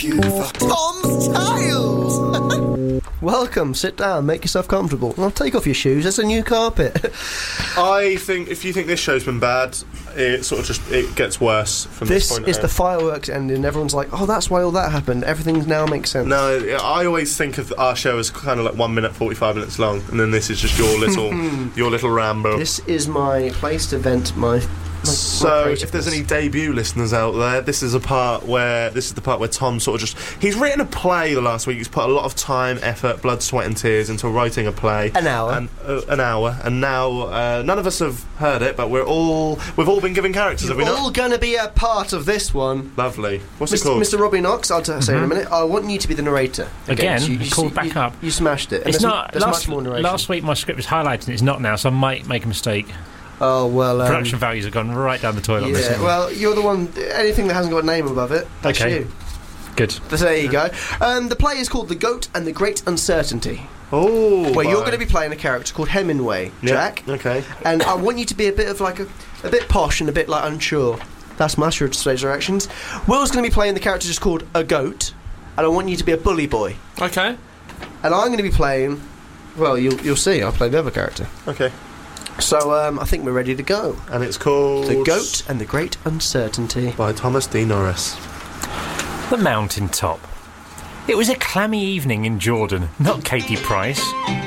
you for Tom's Tales! Welcome, sit down, make yourself comfortable. I'll take off your shoes, there's a new carpet. I think if you think this show's been bad, it sort of just it gets worse from this point on. This is the fireworks ending, everyone's like, oh, that's why all that happened, everything now makes sense. No, I always think of our show as kind of like 1 minute 45 minutes long, and then this is just your little ramble. This is my place to vent my So, if there's any debut listeners out there, this is the part where Tom sort of he's written a play the last week. He's put a lot of time, effort, blood, sweat, and tears into writing a play. An hour, and now none of us have heard it, but we've all been given characters. Have we not? You're all going to be a part of this one. Lovely. What's it called? Mr. Robbie Knox. I'll say in a minute. I want you to be the narrator again. So you called back up. You smashed it. It's not. There's much more narration. Last week my script was highlighted. It's not now, so I might make a mistake. Oh, well... production values have gone right down the toilet. Yeah, well, you're the one... Anything that hasn't got a name above it, that's you. Good. So there you go. The play is called The Goat and the Great Uncertainty. Oh, where you're going to be playing a character called Hemingway, Jack. Yeah, okay. And I want you to be a bit of like a bit posh and a bit like unsure. That's my stage directions. Will's going to be playing the character just called a goat, and I want you to be a bully boy. Okay. And I'm going to be playing... Well, you'll see. I'll play the other character. Okay. So, I think we're ready to go. And it's called... The Goat and the Great Uncertainty. By Thomas D. Norris. The Mountain Top. It was a clammy evening in Jordan, not Katie Price.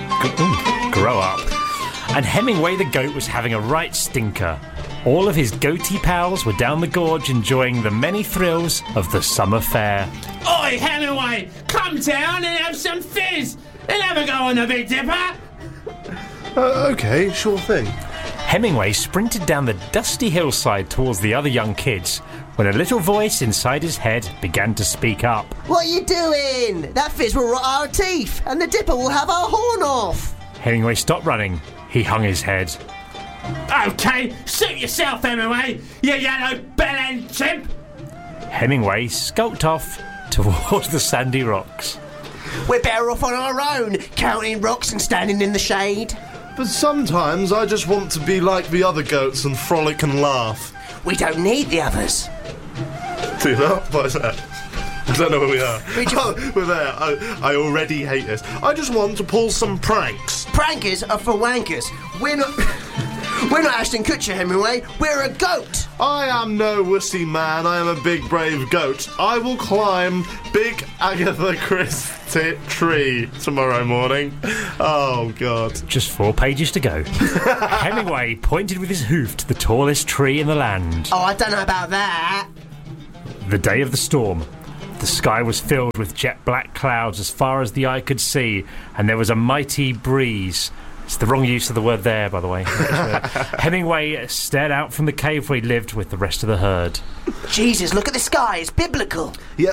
Grow up. And Hemingway the goat was having a right stinker. All of his goatee pals were down the gorge enjoying the many thrills of the summer fair. Oi, Hemingway! Come down and have some fizz! And have a go on the Big Dipper! Okay, sure thing. Hemingway sprinted down the dusty hillside towards the other young kids when a little voice inside his head began to speak up. What are you doing? That fizz will rot our teeth, and the dipper will have our horn off. Hemingway stopped running. He hung his head. Okay, suit yourself, Hemingway, you yellow bell-end chimp! Hemingway skulked off towards the sandy rocks. We're better off on our own, counting rocks and standing in the shade. But sometimes I just want to be like the other goats and frolic and laugh. We don't need the others. Do you not? What is that? I don't know where we are. We're there. I already hate this. I just want to pull some pranks. Prankers are for wankers. We're not Ashton Kutcher, Hemingway. We're a goat. I am no wussy man. I am a big, brave goat. I will climb Big Agatha Christie tree tomorrow morning. Oh, God. Just 4 pages to go. Hemingway pointed with his hoof to the tallest tree in the land. Oh, I don't know about that. The day of the storm. The sky was filled with jet black clouds as far as the eye could see, and there was a mighty breeze. It's the wrong use of the word there, by the way. Hemingway stared out from the cave where he lived with the rest of the herd. Jesus, look at the sky. It's biblical. Yeah.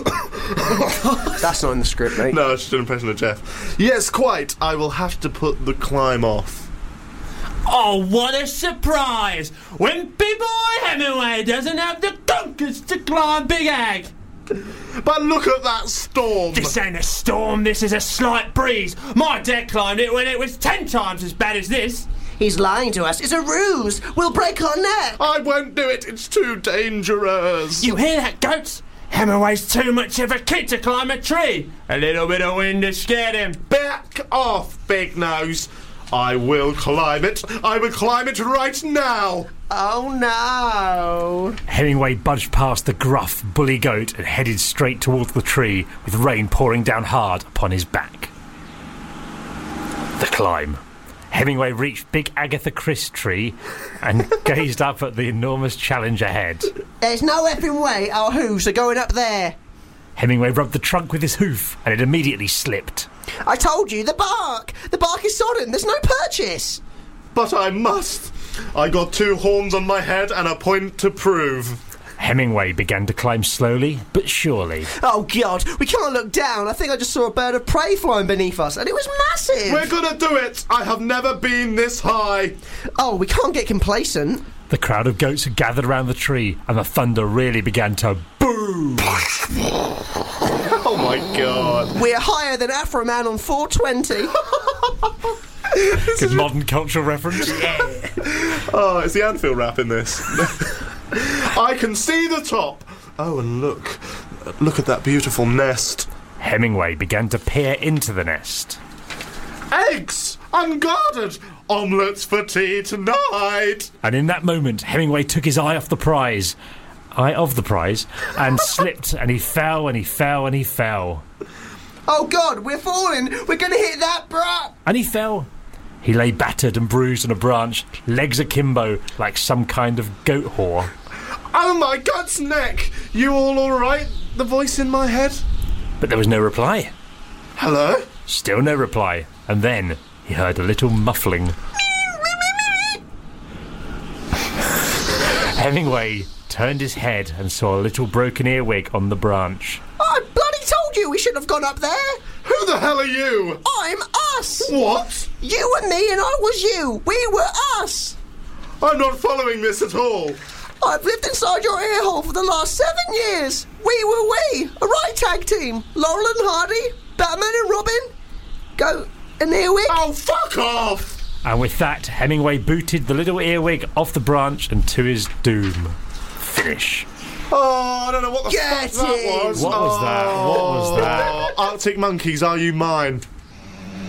That's not in the script, mate. No, it's just an impression of Jeff. Yes, quite. I will have to put the climb off. Oh, what a surprise! When big boy Hemingway doesn't have the conkers to climb Big Ag! But look at that storm! This ain't a storm, this is a slight breeze. My dad climbed it when it was 10 times as bad as this. He's lying to us. It's a ruse. We'll break our neck. I won't do it. It's too dangerous. You hear that, goats? Hemingway's too much of a kid to climb a tree. A little bit of wind has scared him. Back off, Big Nose. I will climb it. I will climb it right now. Oh, no. Hemingway budged past the gruff bully goat and headed straight towards the tree with rain pouring down hard upon his back. The climb. Hemingway reached Big Agatha Christie tree and gazed up at the enormous challenge ahead. There's no effing way our hooves are going up there. Hemingway rubbed the trunk with his hoof and it immediately slipped. I told you, the bark! The bark is sodden, there's no purchase! But I must! I got 2 horns on my head and a point to prove. Hemingway began to climb slowly but surely. Oh, God, we can't look down. I think I just saw a bird of prey flying beneath us, and it was massive! We're gonna do it! I have never been this high! Oh, we can't get complacent. The crowd of goats had gathered around the tree, and the thunder really began to boom! Oh, my God. We're higher than Afro Man on 420. Good modern cultural reference. Oh, it's the Anfield rap in this. I can see the top. Oh, and look. Look at that beautiful nest. Hemingway began to peer into the nest. Eggs! Unguarded! Omelettes for tea tonight! And in that moment, Hemingway took his eye of the prize, and slipped, and he fell, and he fell, and he fell. Oh God, we're falling! We're gonna hit that brat! And he fell. He lay battered and bruised on a branch, legs akimbo, like some kind of goat whore. Oh my God's neck! You all alright? The voice in my head? But there was no reply. Hello? Still no reply. And then he heard a little muffling. Hemingway turned his head and saw a little broken earwig on the branch. I bloody told you we shouldn't have gone up there! Who the hell are you? I'm us! What? You and me and I was you! We were us! I'm not following this at all. I've lived inside your ear hole for the last 7 years! We were we! A right tag team! Laurel and Hardy, Batman and Robin, Goat and Earwig. Oh, fuck off! And with that, Hemingway booted the little earwig off the branch and to his doom. Finish. Oh, I don't know what the Get fuck that in. was. What was that? What was that? Arctic Monkeys, Are You Mine?